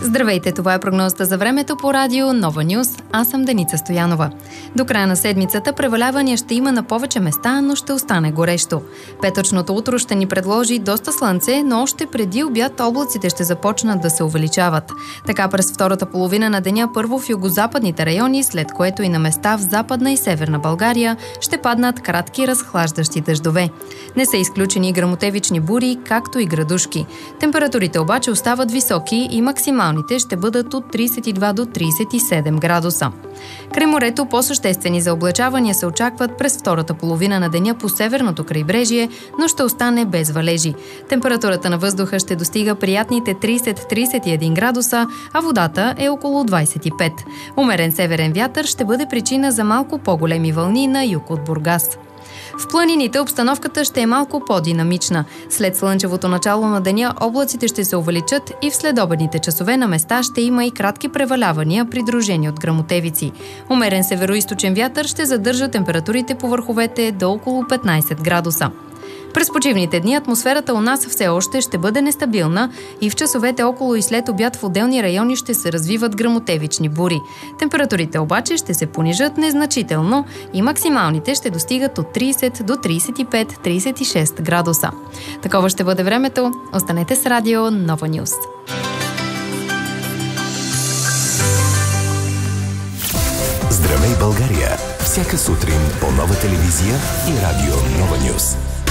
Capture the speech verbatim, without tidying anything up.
Здравейте, това е прогнозата за времето по радио Нова Нюз. Аз съм Деница Стоянова. До края на седмицата превалявания ще има на повече места, но ще остане горещо. Петъчното утро ще ни предложи доста слънце, но още преди обяд облаците ще започнат да се увеличават. Така през втората половина на деня първо в югозападните райони, след което и на места в Западна и Северна България ще паднат кратки разхлаждащи дъждове. Не са изключени гръмотевични бури, както и градушки. Температурите обаче остават високи и максималните ще бъдат от тридесет и два до тридесет и седем градуса. Край морето по-съществени заоблачавания се очакват през втората половина на деня по северното крайбрежие, но ще остане без валежи. Температурата на въздуха ще достига приятните тридесет до тридесет и един градуса, а водата е около двадесет и пет. Умерен северен вятър ще бъде причина за малко по-големи вълни на юг от Бургас. В планините обстановката ще е малко по-динамична. След слънчевото начало на деня облаците ще се увеличат и в следобедните часове на места ще има и кратки превалявания, придружени от гръмотевици. Умерен североизточен вятър ще задържа температурите по върховете до около петнадесет градуса. През почивните дни атмосферата у нас все още ще бъде нестабилна и в часовете около и след обяд в отделни райони ще се развиват гръмотевични бури. Температурите обаче ще се понижат незначително и максималните ще достигат от тридесет до тридесет и пет до тридесет и шест градуса. Такова ще бъде времето. Останете с радио Нова Нюз. Здравей, България! Всяка сутрин по Нова телевизия и радио Нова Нюз.